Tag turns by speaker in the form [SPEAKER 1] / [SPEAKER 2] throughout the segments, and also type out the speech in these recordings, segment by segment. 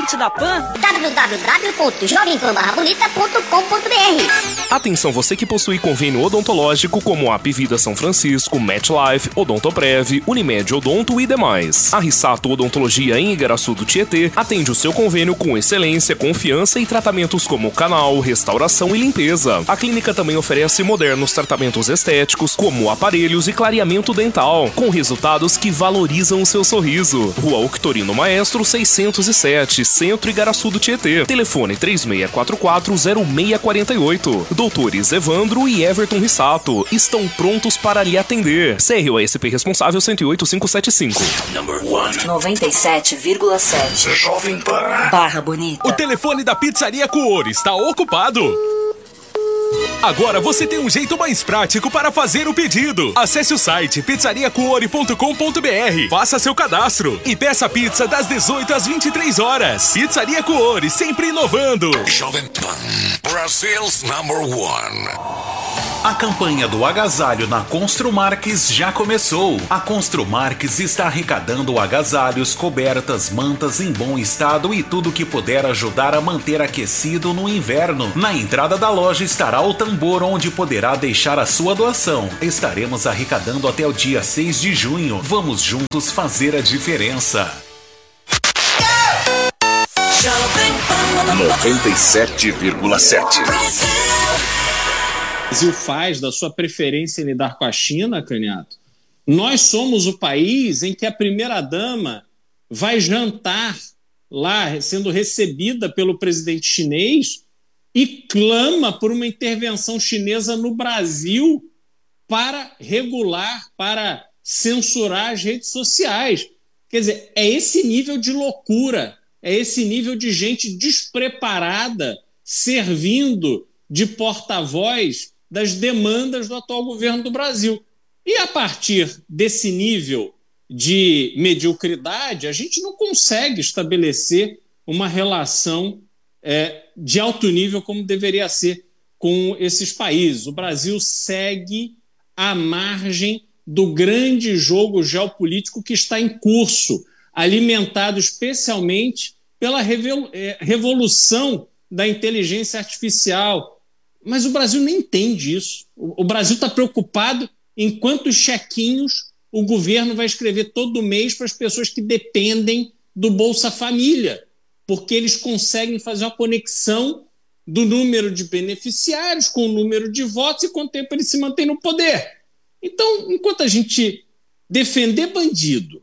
[SPEAKER 1] site da PAN?
[SPEAKER 2] www.jovempan.bonita.com.br.
[SPEAKER 3] Atenção você que possui convênio odontológico como a Apvida São Francisco, MetLife, Odontoprev, Unimed Odonto e demais. A Rissato Odontologia em Igaraçu do Tietê atende o seu convênio com excelência, confiança e tratamentos como canal, restauração e limpeza. A clínica também oferece modernos tratamentos estéticos como aparelhos e clareamento dental, com resultados que valorizam o seu sorriso. Rua Octorino Maestro 607, Centro Igaraçu do Tietê. Telefone 3644-0648. Doutores Evandro e Everton Rissato estão prontos para lhe atender. CROSP responsável 108575.
[SPEAKER 4] Number 1 97,7
[SPEAKER 5] Jovem Pan.
[SPEAKER 4] Barra Bonita.
[SPEAKER 6] O telefone da Pizzaria Cuore está ocupado. Agora você tem um jeito mais prático para fazer o pedido. Acesse o site pizzariacuore.com.br, faça seu cadastro e peça pizza das 18 às 23 horas. Pizzaria Cuore, sempre inovando.
[SPEAKER 5] Jovem Pan, Brasil's number 1.
[SPEAKER 7] A campanha do agasalho na Construmarques já começou. A Construmarques está arrecadando agasalhos, cobertas, mantas em bom estado e tudo que puder ajudar a manter aquecido no inverno. Na entrada da loja estará o tambor onde poderá deixar a sua doação. Estaremos arrecadando até o dia 6 de junho. Vamos juntos fazer a diferença.
[SPEAKER 5] 97,7.
[SPEAKER 8] O Brasil faz da sua preferência em lidar com a China, Caniato? Nós somos o país em que a primeira-dama vai jantar lá, sendo recebida pelo presidente chinês, e clama por uma intervenção chinesa no Brasil para regular, para censurar as redes sociais. Quer dizer, é esse nível de loucura, é esse nível de gente despreparada servindo de porta-voz das demandas do atual governo do Brasil. E a partir desse nível de mediocridade, a gente não consegue estabelecer uma relação de alto nível como deveria ser com esses países. O Brasil segue à margem do grande jogo geopolítico que está em curso, alimentado especialmente pela revolução da inteligência artificial. Mas o Brasil nem entende isso. O Brasil está preocupado em quantos chequinhos o governo vai escrever todo mês para as pessoas que dependem do Bolsa Família, porque eles conseguem fazer uma conexão do número de beneficiários com o número de votos e quanto tempo ele se mantém no poder. Então, enquanto a gente defender bandido,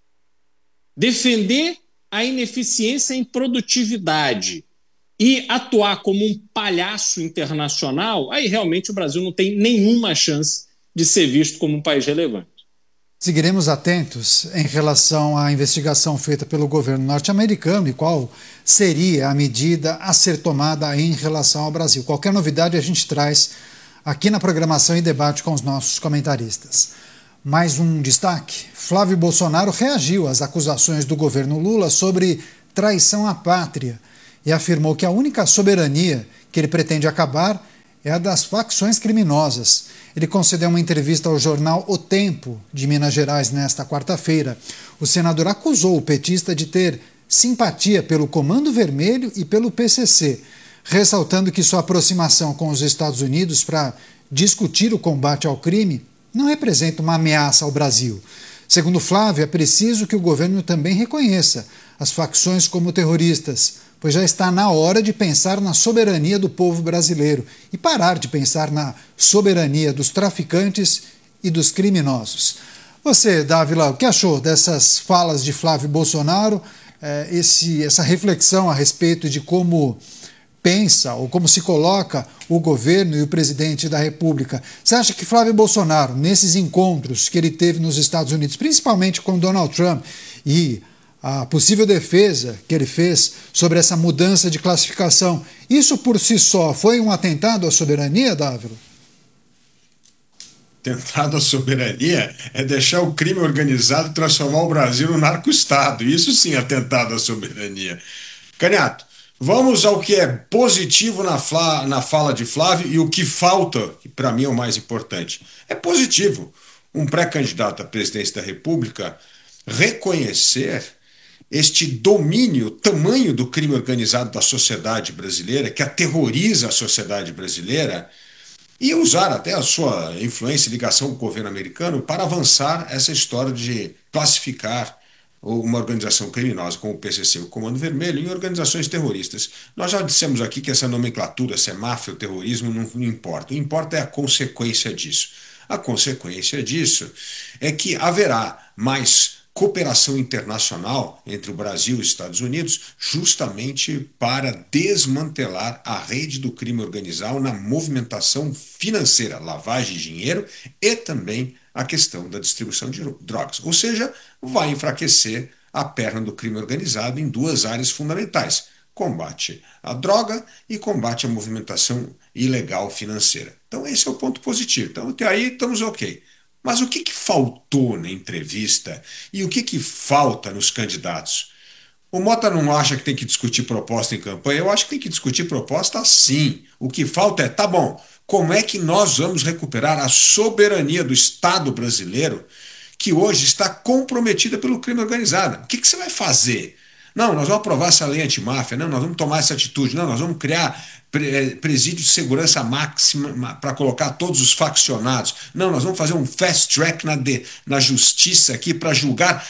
[SPEAKER 8] defender a ineficiência em produtividade e atuar como um palhaço internacional, aí realmente o Brasil não tem nenhuma chance de ser visto como um país relevante.
[SPEAKER 9] Seguiremos atentos em relação à investigação feita pelo governo norte-americano e qual seria a medida a ser tomada em relação ao Brasil. Qualquer novidade a gente traz aqui na programação e debate com os nossos comentaristas. Mais um destaque: Flávio Bolsonaro reagiu às acusações do governo Lula sobre traição à pátria e afirmou que a única soberania que ele pretende acabar é a das facções criminosas. Ele concedeu uma entrevista ao jornal O Tempo, de Minas Gerais, nesta quarta-feira. O senador acusou o petista de ter simpatia pelo Comando Vermelho e pelo PCC, ressaltando que sua aproximação com os Estados Unidos para discutir o combate ao crime não representa uma ameaça ao Brasil. Segundo Flávio, é preciso que o governo também reconheça as facções como terroristas, pois já está na hora de pensar na soberania do povo brasileiro e parar de pensar na soberania dos traficantes e dos criminosos. Você, Dávila, o que achou dessas falas de Flávio Bolsonaro, essa reflexão a respeito de como pensa ou como se coloca o governo e o presidente da República? Você acha que Flávio Bolsonaro, nesses encontros que ele teve nos Estados Unidos, principalmente com Donald Trump, e a possível defesa que ele fez sobre essa mudança de classificação, isso por si só foi um atentado à soberania, Dávila?
[SPEAKER 10] Atentado à soberania é deixar o crime organizado transformar o Brasil no narco-estado. Isso sim é atentado à soberania. Caniato, vamos ao que é positivo na fala de Flávio e o que falta, que para mim é o mais importante. É positivo um pré-candidato à presidência da República reconhecer este domínio, tamanho do crime organizado da sociedade brasileira, que aterroriza a sociedade brasileira, e usar até a sua influência e ligação com o governo americano para avançar essa história de classificar uma organização criminosa como o PCC, o Comando Vermelho, em organizações terroristas. Nós já dissemos aqui que essa nomenclatura, se é máfia ou terrorismo, não importa. O que importa é a consequência disso. A consequência disso é que haverá mais cooperação internacional entre o Brasil e os Estados Unidos, justamente para desmantelar a rede do crime organizado na movimentação financeira, lavagem de dinheiro e também a questão da distribuição de drogas. Ou seja, vai enfraquecer a perna do crime organizado em duas áreas fundamentais: combate à droga e combate à movimentação ilegal financeira. Então esse é o ponto positivo. Então até aí estamos ok. Mas o que faltou na entrevista e o que falta nos candidatos? O Mota não acha que tem que discutir proposta em campanha? Eu acho que tem que discutir proposta sim. O que falta é, tá bom, como é que nós vamos recuperar a soberania do Estado brasileiro, que hoje está comprometida pelo crime organizado? O que você vai fazer? Não, nós vamos aprovar essa lei antimáfia, não, nós vamos tomar essa atitude, não, nós vamos criar presídio de segurança máxima para colocar todos os faccionados, não, nós vamos fazer um fast track na justiça aqui para julgar